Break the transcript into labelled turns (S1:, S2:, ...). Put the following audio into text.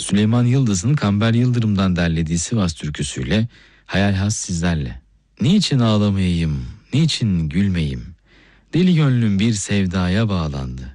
S1: Süleyman Yıldız'ın Kamber Yıldırım'dan derlediği Sivas türküsüyle Hayalhaz sizlerle. Niçin ağlamayayım, niçin gülmeyim? Deli gönlüm bir sevdaya bağlandı.